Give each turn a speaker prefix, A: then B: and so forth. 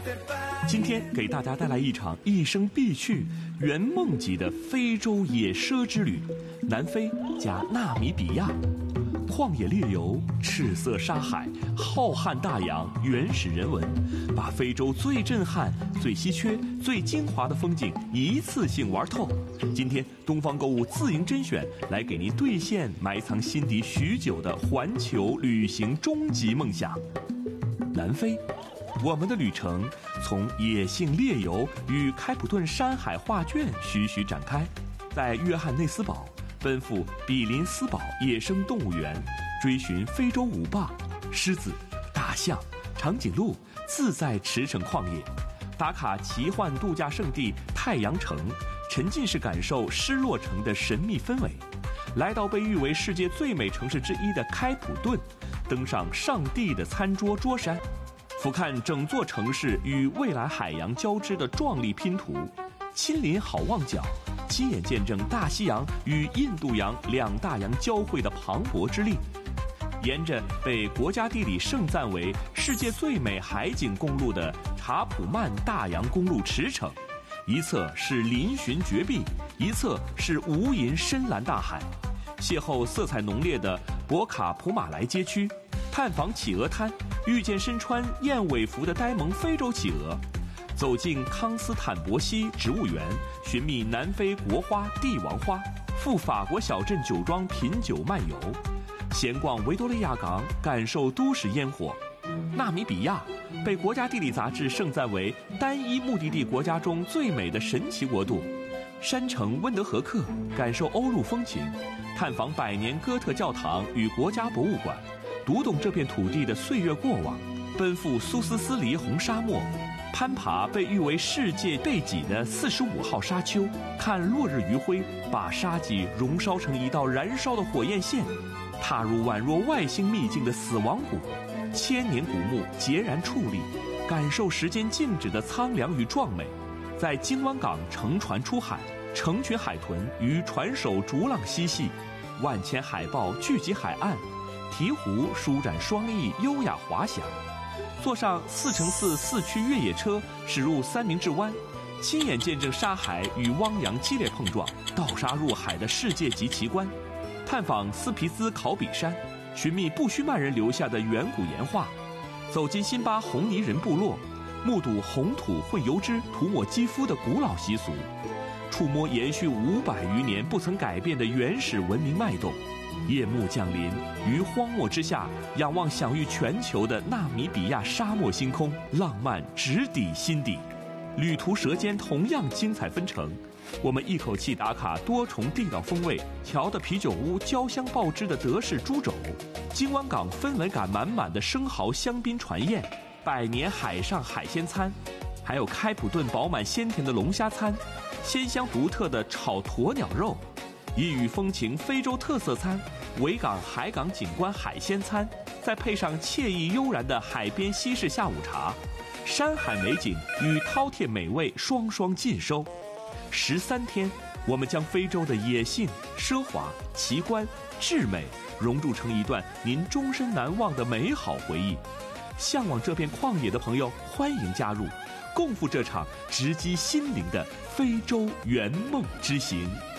A: 今天给大家带来一场一生必去、圆梦级的非洲野奢之旅——南非加纳米比亚。旷野猎游、赤色沙海、浩瀚大洋、原始人文，把非洲最震撼、最稀缺、最精华的风景一次性玩透。今天东方购物自营甄选来给您兑现埋藏心底许久的环球旅行终极梦想。南非，我们的旅程从野性猎游与开普敦山海画卷徐徐展开，在约翰内斯堡奔赴比林斯堡野生动物园，追寻非洲舞霸、狮子、大象、长颈鹿，自在驰骋旷野，打卡奇幻度假胜地太阳城，沉浸式感受失落城的神秘氛围，来到被誉为世界最美城市之一的开普敦，登上上帝的餐桌桌山，俯瞰整座城市与未来海洋交织的壮丽拼图，亲临好望角，亲眼见证大西洋与印度洋两大洋交汇的磅礴之力，沿着被国家地理盛赞为世界最美海景公路的查普曼大洋公路驰骋，一侧是嶙峋绝壁，一侧是无垠深蓝大海，邂逅色彩浓烈的博卡普马莱街区，探访企鹅滩，遇见身穿燕尾服的呆萌非洲企鹅，走进康斯坦博西植物园，寻觅南非国花帝王花，赴法国小镇酒庄品酒漫游，闲逛维多利亚港，感受都市烟火。纳米比亚被国家地理杂志盛赞为单一目的地国家中最美的神奇国度，山城温德河克，感受欧陆风情，探访百年哥特教堂与国家博物馆，读懂这片土地的岁月过往，奔赴苏斯斯黎红沙漠，攀爬被誉为世界背脊的45号沙丘，看落日余晖把沙棘熔烧成一道燃烧的火焰线，踏入宛若外星秘境的死亡谷，千年古墓孑然矗立，感受时间静止的苍凉与壮美，在金湾港乘船出海，成群海豚与船首逐浪嬉戏，万千海豹聚集海岸，鹈鹕舒展双翼优雅滑翔，坐上4×4四驱越野车驶入三明治湾，亲眼见证沙海与汪洋激烈碰撞，盗沙入海的世界级奇观，探访斯皮兹考比山，寻觅不须曼人留下的远古岩画，走进辛巴红泥人部落，目睹红土混油脂涂抹肌肤的古老习俗，触摸延续500余年不曾改变的原始文明脉动。夜幕降临，于荒漠之下仰望享誉全球的纳米比亚沙漠星空，浪漫直抵心底。旅途舌尖同样精彩纷呈，我们一口气打卡多重地道风味，乔的啤酒屋焦香爆汁的德式猪肘，金湾港氛围感满满的生蚝香槟船宴，百年海上海鲜餐，还有开普敦饱满鲜甜的龙虾餐，鲜香独特的炒鸵鸟肉，异域风情非洲特色餐，维港海港景观海鲜餐，再配上惬意悠然的海边西式下午茶，山海美景与饕餮美味双双尽收。13天，我们将非洲的野性、奢华、奇观、至美融入成一段您终身难忘的美好回忆。向往这片旷野的朋友，欢迎加入，共赴这场直击心灵的非洲圆梦之行。